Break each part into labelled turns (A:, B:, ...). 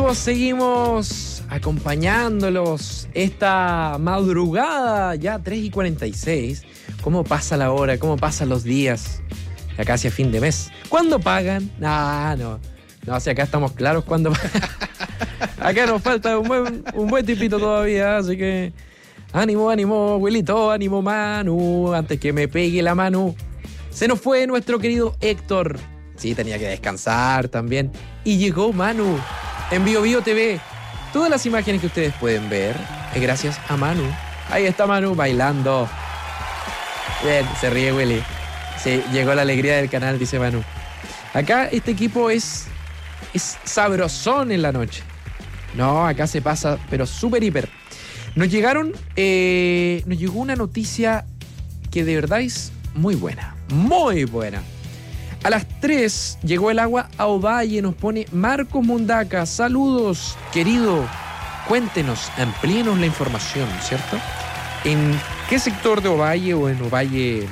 A: Seguimos acompañándolos esta madrugada, ya 3:46. ¿Cómo pasa la hora? ¿Cómo pasan los días? Ya casi a fin de mes. ¿Cuándo pagan? No, si acá estamos claros cuándo pagan. Acá nos falta un buen tipito todavía, así que ánimo, abuelito, ánimo, Manu, antes que me pegue la mano. Se nos fue nuestro querido Héctor. Sí, tenía que descansar también. Y llegó Manu en BioBio TV. Todas las imágenes que ustedes pueden ver es gracias a Manu. Ahí está Manu bailando. Bien, se ríe Willy. Sí, llegó la alegría del canal, dice Manu. Acá este equipo es sabrosón en la noche. No, acá se pasa, pero súper hiper. Nos llegó una noticia que de verdad es muy buena. Muy buena. A las 3 llegó el agua a Ovalle, nos pone Marcos Mundaca. Saludos, querido. Cuéntenos, amplíenos la información, ¿cierto? ¿En qué sector de Ovalle o en Ovalle,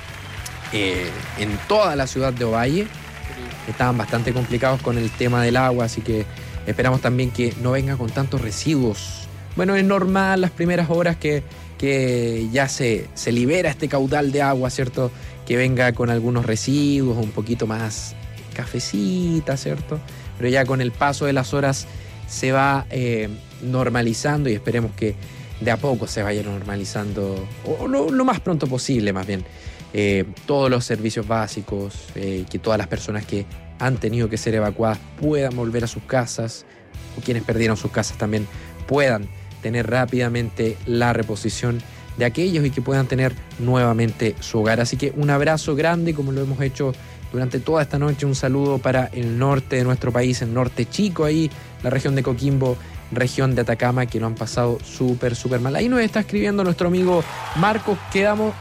A: en toda la ciudad de Ovalle? Estaban bastante complicados con el tema del agua, así que esperamos también que no venga con tantos residuos. Bueno, es normal las primeras horas que ya se libera este caudal de agua, ¿cierto? Que venga con algunos residuos, un poquito más cafecita, ¿cierto? Pero ya con el paso de las horas se va normalizando y esperemos que de a poco se vaya normalizando, o lo más pronto posible más bien, todos los servicios básicos, que todas las personas que han tenido que ser evacuadas puedan volver a sus casas, o quienes perdieron sus casas también puedan tener rápidamente la reposición de aquellos y que puedan tener nuevamente su hogar. Así que un abrazo grande, como lo hemos hecho durante toda esta noche. Un saludo para el norte de nuestro país, el norte chico, ahí la región de Coquimbo, región de Atacama, que lo han pasado súper mal. Ahí nos está escribiendo nuestro amigo Marcos. Quedamos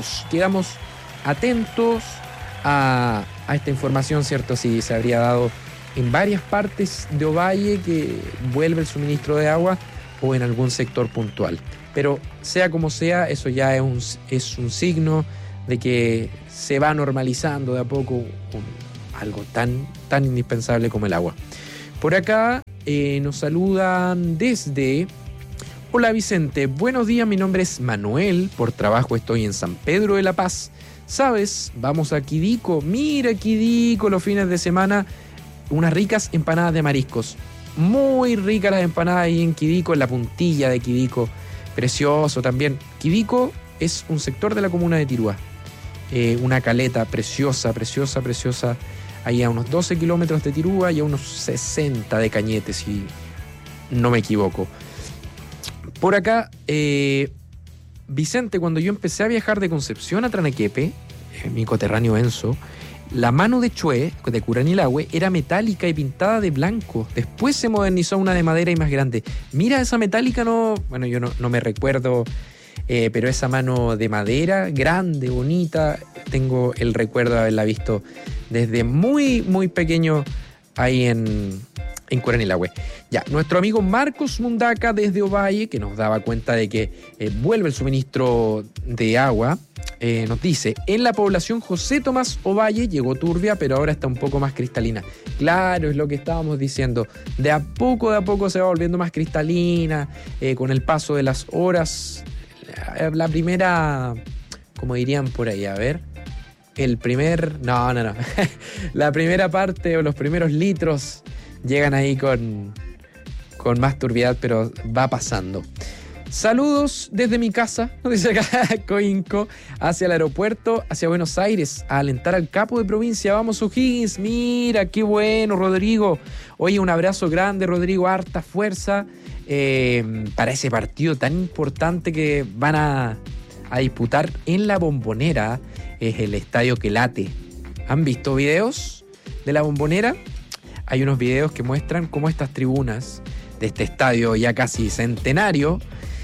A: atentos a esta información, ¿cierto? Si se habría dado en varias partes de Ovalle que vuelve el suministro de agua o en algún sector puntual. Pero sea como sea, eso ya es un signo de que se va normalizando de a poco algo tan indispensable como el agua. Por acá nos saludan desde... Hola Vicente, buenos días, mi nombre es Manuel, por trabajo estoy en San Pedro de la Paz. ¿Sabes? Vamos a Quidico. Mira Quidico, los fines de semana, unas ricas empanadas de mariscos. Muy ricas las empanadas ahí en Quidico, en la puntilla de Quidico. Precioso también. Quidico es un sector de la comuna de Tirúa. Una caleta preciosa, ahí a unos 12 kilómetros de Tirúa y a unos 60 de Cañete, si no me equivoco. Por acá, Vicente, cuando yo empecé a viajar de Concepción a Tranaquepe, mi coterráneo Enzo, la mano de Chue, de Curanilahue, era metálica y pintada de blanco. Después se modernizó a una de madera y más grande. Mira, esa metálica yo no me recuerdo, pero esa mano de madera, grande, bonita, tengo el recuerdo de haberla visto desde muy pequeño ahí en Curanilahue. Ya, nuestro amigo Marcos Mundaca desde Ovalle, que nos daba cuenta de que vuelve el suministro de agua, nos dice: en la población José Tomás Ovalle llegó turbia, pero ahora está un poco más cristalina. Claro, es lo que estábamos diciendo. De a poco se va volviendo más cristalina, con el paso de las horas. La primera, como dirían por ahí, a ver, no. La primera parte o los primeros litros llegan ahí con más turbiedad, pero va pasando. Saludos desde mi casa, nos dice acá Coinco, hacia el aeropuerto, hacia Buenos Aires, a alentar al capo de provincia. Vamos, O'Higgins, mira, qué bueno, Rodrigo. Oye, un abrazo grande, Rodrigo, harta fuerza para ese partido tan importante que van a disputar en La Bombonera, es el estadio que late. ¿Han visto videos de La Bombonera? Hay unos videos que muestran cómo estas tribunas de este estadio ya casi centenario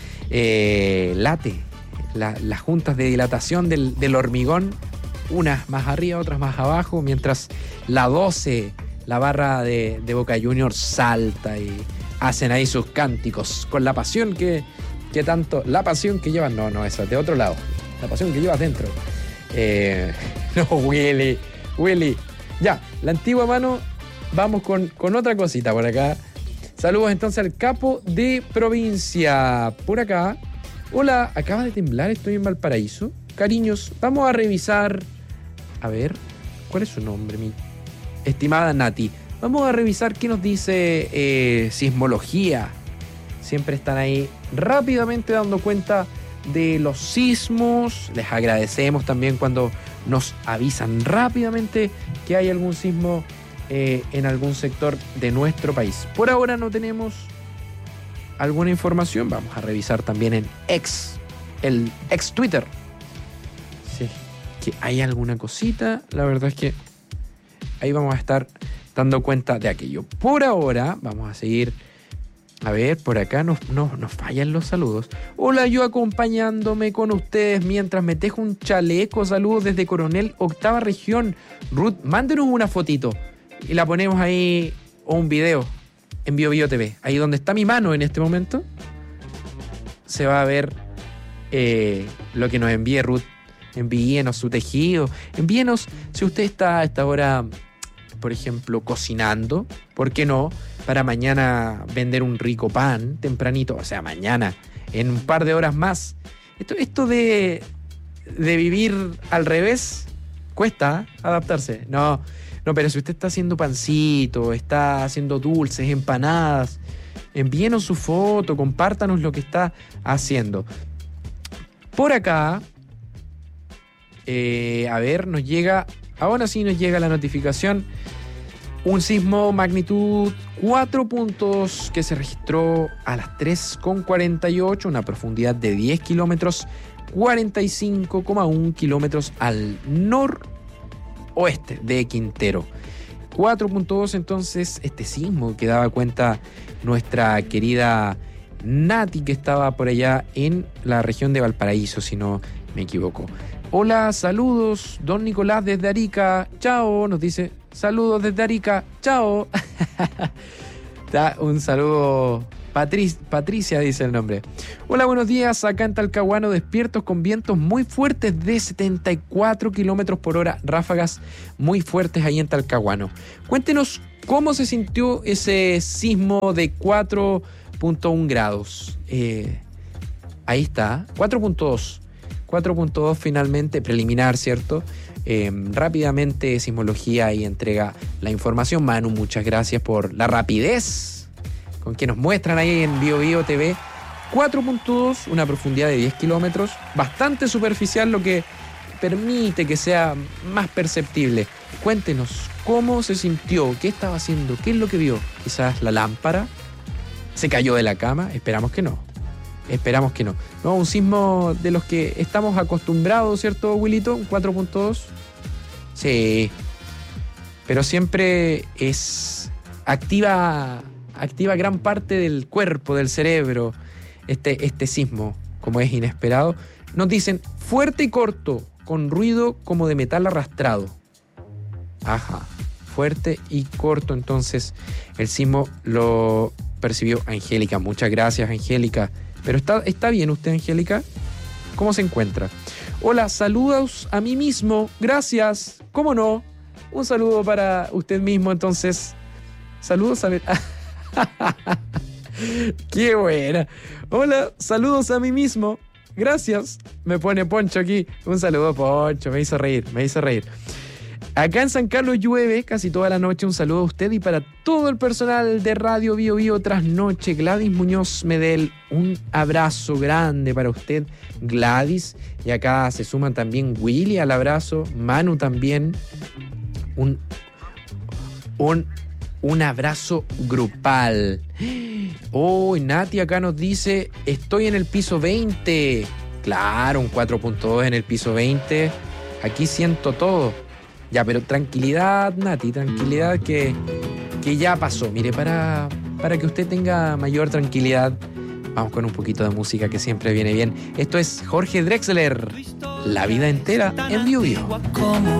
A: late. Las juntas de dilatación del hormigón, unas más arriba, otras más abajo, mientras la 12, la barra de Boca Juniors, salta y hacen ahí sus cánticos con la pasión que tanto, la pasión que llevan, no, esa de otro lado, la pasión que llevas dentro. No, Willy, ya, la antigua mano. Vamos con otra cosita por acá. Saludos entonces al capo de provincia. Por acá. Hola, acaba de temblar, estoy en Valparaíso. Cariños, vamos a revisar. A ver, ¿cuál es su nombre, mi estimada Nati? Vamos a revisar qué nos dice sismología. Siempre están ahí rápidamente dando cuenta de los sismos. Les agradecemos también cuando nos avisan rápidamente que hay algún sismo en algún sector de nuestro país. Por ahora no tenemos alguna información. Vamos a revisar también en el ex Twitter. Sí, que hay alguna cosita. La verdad es que ahí vamos a estar dando cuenta de aquello. Por ahora vamos a seguir. A ver, por acá nos fallan los saludos. Hola, yo acompañándome con ustedes mientras me tejo un chaleco. Saludos desde Coronel, octava región. Ruth, mándenos una fotito y la ponemos ahí, o un video en BioBio TV. Ahí donde está mi mano en este momento se va a ver lo que nos envíe Ruth. Envíenos su tejido. Envíenos si usted está a esta hora, por ejemplo, cocinando. ¿Por qué no? Para mañana vender un rico pan tempranito. O sea, mañana, en un par de horas más. Esto de vivir al revés cuesta adaptarse. No, pero si usted está haciendo pancito, está haciendo dulces, empanadas, envíenos su foto, compártanos lo que está haciendo. Por acá, a ver, nos llega, ahora sí nos llega la notificación. Un sismo magnitud 4 puntos que se registró a las 3:48, una profundidad de 10 kilómetros, 45,1 kilómetros al noroeste de Quintero. 4.2 entonces este sismo que daba cuenta nuestra querida Nati, que estaba por allá en la región de Valparaíso, si no me equivoco. Hola, saludos, don Nicolás desde Arica, chao, nos dice, saludos desde Arica, chao. Un saludo, Patricia dice el nombre. Hola, buenos días, acá en Talcahuano, despiertos con vientos muy fuertes de 74 kilómetros por hora, ráfagas muy fuertes ahí en Talcahuano. Cuéntenos cómo se sintió ese sismo de 4.1 grados. Ahí está, 4.2 finalmente, preliminar, ¿cierto? Rápidamente Sismología ahí entrega la información. Manu, muchas gracias por la rapidez con que nos muestran ahí en BioBio TV. 4.2, una profundidad de 10 kilómetros, bastante superficial, lo que permite que sea más perceptible. Cuéntenos cómo se sintió, qué estaba haciendo, qué es lo que vio. Quizás la lámpara se cayó de la cama, esperamos que no. Esperamos que no. No, un sismo de los que estamos acostumbrados, ¿cierto, Wilito? Un 4.2. Sí. Pero siempre activa gran parte del cuerpo, del cerebro, este sismo, como es inesperado. Nos dicen fuerte y corto, con ruido como de metal arrastrado. Ajá. Fuerte y corto, entonces el sismo lo percibió Angélica. Muchas gracias, Angélica. Pero está bien usted, Angélica. ¿Cómo se encuentra? Hola, saludos a mí mismo. Gracias. ¿Cómo no? Un saludo para usted mismo, entonces. Saludos a ver. ¡Qué buena! Hola, saludos a mí mismo. Gracias. Me pone Poncho aquí. Un saludo, Poncho. Me hizo reír. Acá en San Carlos llueve casi toda la noche. Un saludo a usted y para todo el personal de Radio BioBio Trasnoche. Gladys Muñoz Medel, un abrazo grande para usted, Gladys. Y acá se suman también Willy al abrazo, Manu también. Un abrazo grupal. Oh, Nati acá nos dice, estoy en el piso 20. Claro, un 4.2 en el piso 20. Aquí siento todo. Ya, pero tranquilidad, Nati, tranquilidad que ya pasó. Mire, para que usted tenga mayor tranquilidad, vamos con un poquito de música que siempre viene bien. Esto es Jorge Drexler, La vida entera en BioBio.